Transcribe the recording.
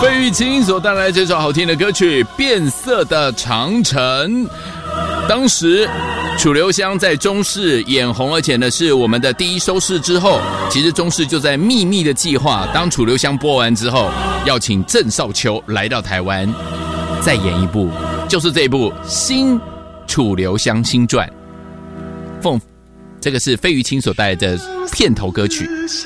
费玉清所带来这首好听的歌曲《变色的长城》。当时楚留香在中视眼红，而且呢是我们的第一收视之后，其实中视就在秘密的计划，当楚留香播完之后，要请郑少秋来到台湾再演一部，就是这一部《新楚留香新传》。这个是费玉清所带来的片头歌曲。